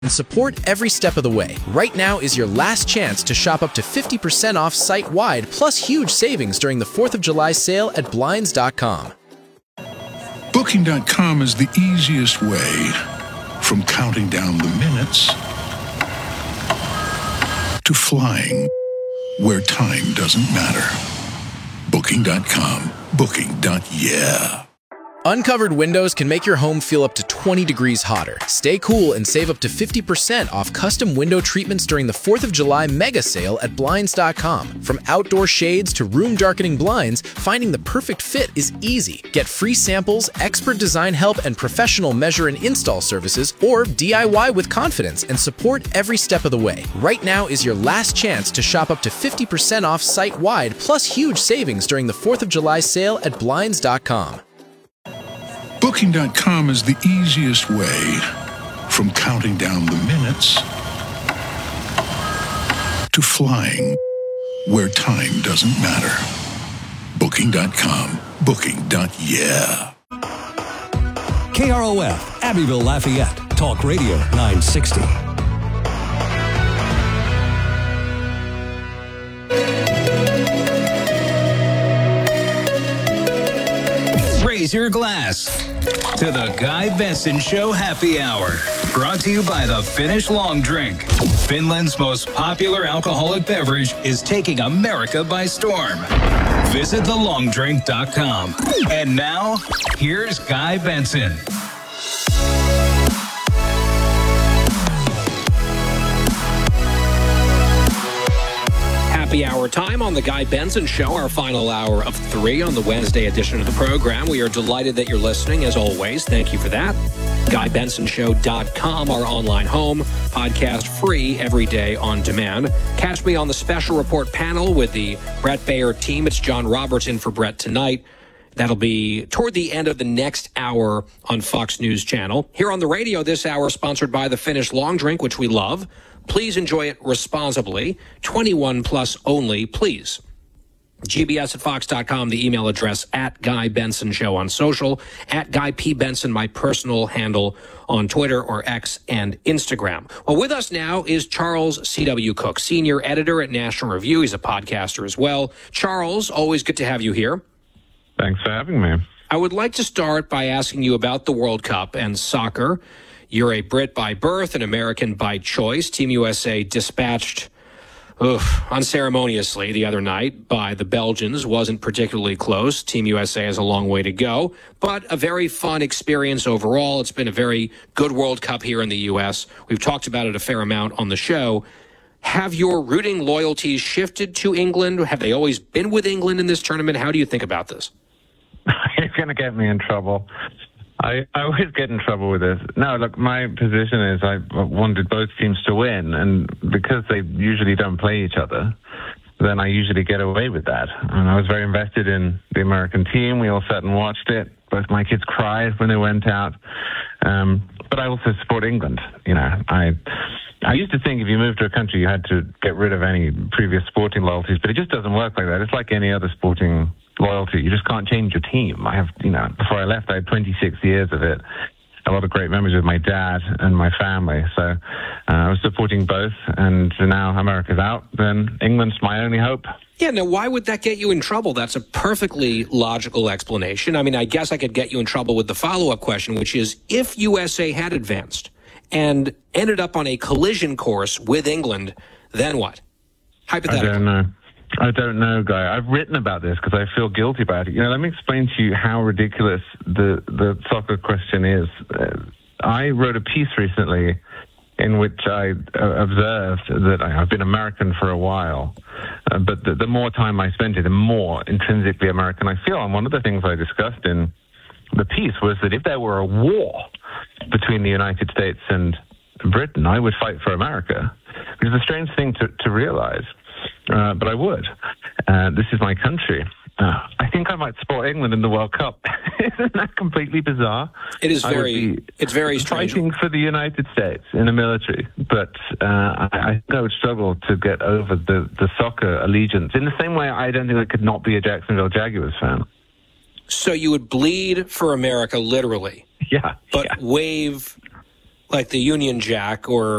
and support every step of the way. Right now is your last chance to shop up to 50% off site-wide, plus huge savings during the 4th of July sale at Blinds.com. Booking.com is the easiest way from counting down the minutes to flying where time doesn't matter. Booking.com. Booking.yeah. Uncovered windows can make your home feel up to 20 degrees hotter. Stay cool and save up to 50% off custom window treatments during the 4th of July mega sale at Blinds.com. From outdoor shades to room darkening blinds, finding the perfect fit is easy. Get free samples, expert design help, and professional measure and install services, or DIY with confidence and support every step of the way. Right now is your last chance to shop up to 50% off site-wide, plus huge savings during the 4th of July sale at Blinds.com. Booking.com is the easiest way from counting down the minutes to flying where time doesn't matter. Booking.com. Booking.yeah. KROF, Abbeville, Lafayette. Talk Radio 960. Raise your glass to the Guy Benson Show Happy Hour. Brought to you by the Finnish Long Drink. Finland's most popular alcoholic beverage is taking America by storm. Visit thelongdrink.com. And now, here's Guy Benson. Happy hour time on the Guy Benson Show, our final hour of 3 on the Wednesday edition of the program. We are delighted that you're listening, as always. Thank you for that. GuyBensonShow.com, our online home, podcast free every day on demand. Catch me on the special report panel with the Brett Baer team. It's John Roberts in for Brett tonight. That'll be toward the end of the next hour on Fox News Channel. Here on the radio this hour, sponsored by the Finnish Long Drink, which we love. Please enjoy it responsibly. 21 plus only, please. GBS at Fox.com, the email address, at Guy Benson Show on social, at Guy P. Benson, my personal handle on Twitter or X and Instagram. Well, with us now is Charles C.W. Cook, senior editor at National Review. He's a podcaster as well. Charles, always good to have you here. Thanks for having me. I would like to start by asking you about the World Cup and soccer. You're a Brit by birth, an American by choice. Team USA dispatched unceremoniously the other night by the Belgians. Wasn't particularly close. Team USA has a long way to go, but a very fun experience overall. It's been a very good World Cup here in the U.S. We've talked about it a fair amount on the show. Have your rooting loyalties shifted to England? Have they always been with England in this tournament? How do you think about this? You're going to get me in trouble. I always get in trouble with this. No, look, my position is I wanted both teams to win, and because they usually don't play each other, then I usually get away with that. And I was very invested in the American team. We all sat and watched it. Both my kids cried when they went out. But I also support England. You know, I used to think if you moved to a country, you had to get rid of any previous sporting loyalties, but it just doesn't work like that. It's like any other sporting loyalty. You just can't change your team. I have, before I left, I had 26 years of it. A lot of great memories with my dad and my family. So I was supporting both, and now America's out, then England's my only hope. Yeah, now why would that get you in trouble? That's a perfectly logical explanation. I mean, I guess I could get you in trouble with the follow-up question, which is, if USA had advanced and ended up on a collision course with England, then what? Hypothetically. I don't know, Guy. I've written about this because I feel guilty about it. Let me explain to you how ridiculous the soccer question is. I wrote a piece recently in which I observed that I've been American for a while, but the more time I spent it, the more intrinsically American I feel. And one of the things I discussed in the piece was that if there were a war between the United States and Britain, I would fight for America, which is a strange thing to realize. But I would. This is my country. I think I might support England in the World Cup. Isn't that completely bizarre? It is it's very strange. Fighting for the United States in the military, but I think I would struggle to get over the soccer allegiance. In the same way, I don't think I could not be a Jacksonville Jaguars fan. So you would bleed for America, literally. Yeah. But wave like the Union Jack or